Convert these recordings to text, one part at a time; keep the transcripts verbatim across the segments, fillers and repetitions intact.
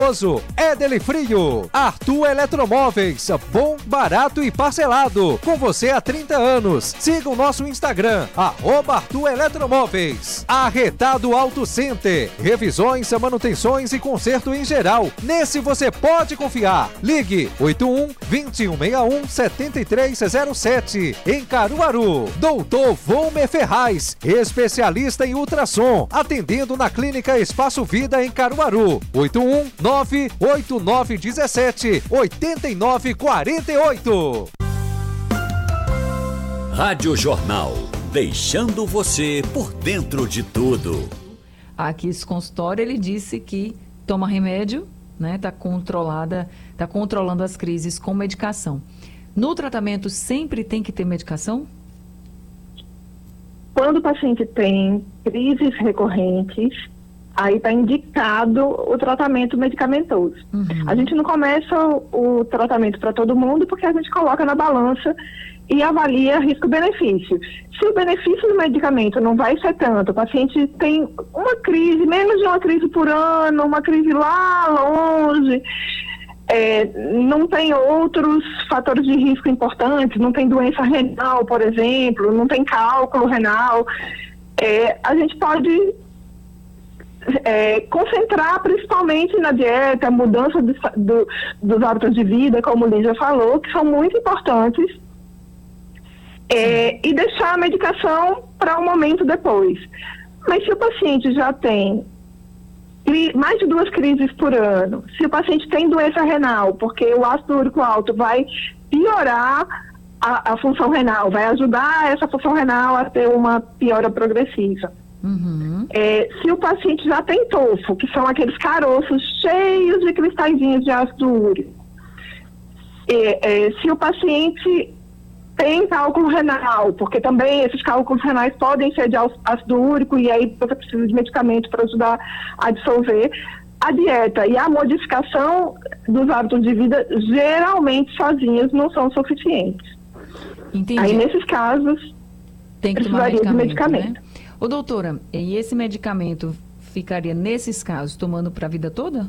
É Dele Frio. Arthur Eletromóveis, bom, barato e parcelado. Com você há trinta anos. Siga o nosso Instagram, arroba Arthur Eletromóveis. Arretado Auto Center. Revisões, manutenções e conserto em geral. Nesse você pode confiar. Ligue oito um, dois um seis um, sete três zero sete. Em Caruaru. Doutor Volmer Ferraz, especialista em ultrassom. Atendendo na Clínica Espaço Vida em Caruaru. oito um nove oito nove um sete oito nove quatro oito. Rádio Jornal, deixando você por dentro de tudo. Aqui esse consultório, ele disse que toma remédio, né? Tá controlada, tá controlando as crises com medicação. No tratamento sempre tem que ter medicação? Quando o paciente tem crises recorrentes, aí está indicado o tratamento medicamentoso. Uhum. A gente não começa o, o tratamento para todo mundo porque a gente coloca na balança e avalia risco-benefício. Se o benefício do medicamento não vai ser tanto, o paciente tem uma crise, menos de uma crise por ano, uma crise lá longe, é, não tem outros fatores de risco importantes, não tem doença renal, por exemplo, não tem cálculo renal, é, a gente pode... É, concentrar principalmente na dieta, mudança de, do, dos hábitos de vida, como o Lígia falou, que são muito importantes, é, e deixar a medicação para um momento depois. Mas se o paciente já tem mais de duas crises por ano, se o paciente tem doença renal, porque o ácido úrico alto vai piorar a, a função renal, vai ajudar essa função renal a ter uma piora progressiva. Uhum. É, se o paciente já tem tofo, que são aqueles caroços cheios de cristalzinhos de ácido úrico, é, é, se o paciente tem cálculo renal, porque também esses cálculos renais podem ser de ácido úrico e aí você precisa de medicamento para ajudar a dissolver, a dieta e a modificação dos hábitos de vida geralmente sozinhas não são suficientes. Entendi. Aí nesses casos tem que tomar medicamento, de medicamento. Né? Ô, doutora, e esse medicamento ficaria, nesses casos, tomando para a vida toda?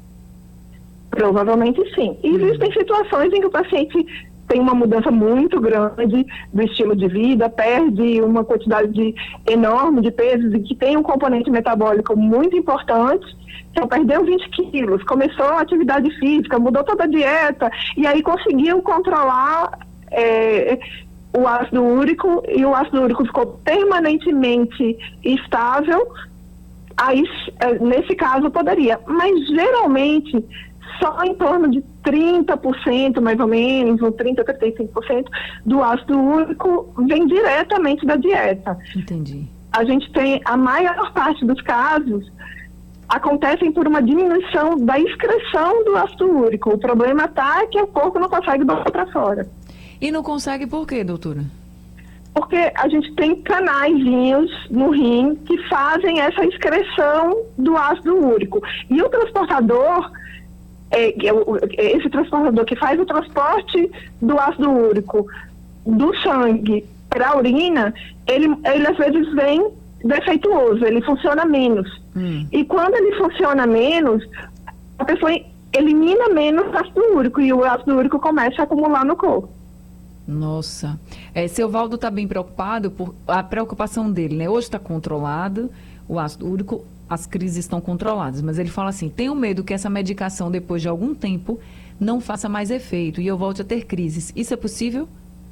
Provavelmente sim. E existem situações em que o paciente tem uma mudança muito grande do estilo de vida, perde uma quantidade de, enorme de pesos e que tem um componente metabólico muito importante. Então, perdeu vinte quilos, começou a atividade física, mudou toda a dieta e aí conseguiu controlar... É, o ácido úrico, e o ácido úrico ficou permanentemente estável, aí nesse caso poderia, mas geralmente só em torno de trinta por cento mais ou menos, ou trinta, trinta e cinco por cento do ácido úrico vem diretamente da dieta. Entendi. A gente tem, a maior parte dos casos acontecem por uma diminuição da excreção do ácido úrico. O problema está que o corpo não consegue botar para fora. E não consegue por quê, doutora? Porque a gente tem canaizinhos no rim que fazem essa excreção do ácido úrico. E o transportador, é, esse transportador que faz o transporte do ácido úrico do sangue para a urina, ele, ele às vezes vem defeituoso, ele funciona menos. Hum. E quando ele funciona menos, a pessoa elimina menos ácido úrico e o ácido úrico começa a acumular no corpo. Nossa, é, seu Valdo está bem preocupado, por a preocupação dele, né? Hoje está controlado o ácido úrico, as crises estão controladas, mas ele fala assim, tenho medo que essa medicação, depois de algum tempo, não faça mais efeito e eu volte a ter crises. Isso é possível?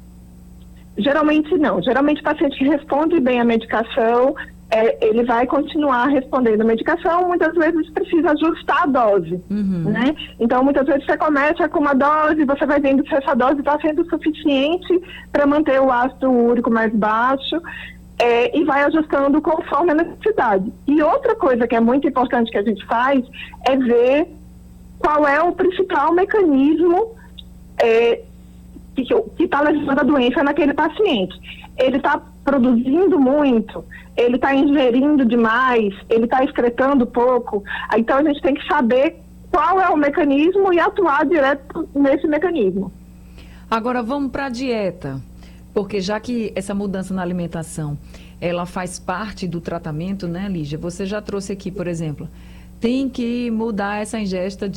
Geralmente não. Geralmente o paciente que responde bem à medicação, é, ele vai continuar respondendo à medicação, muitas vezes precisa ajustar a dose, uhum. né? Então, muitas vezes você começa com uma dose, você vai vendo se essa dose está sendo suficiente para manter o ácido úrico mais baixo, é, e vai ajustando conforme a necessidade. E outra coisa que é muito importante que a gente faz é ver qual é o principal mecanismo é, que está levando a doença naquele paciente. Ele está produzindo muito, ele está ingerindo demais, ele está excretando pouco. Então a gente tem que saber qual é o mecanismo e atuar direto nesse mecanismo. Agora vamos para a dieta, porque já que essa mudança na alimentação, ela faz parte do tratamento, né, Lígia? Você já trouxe aqui, por exemplo, tem que mudar essa ingesta de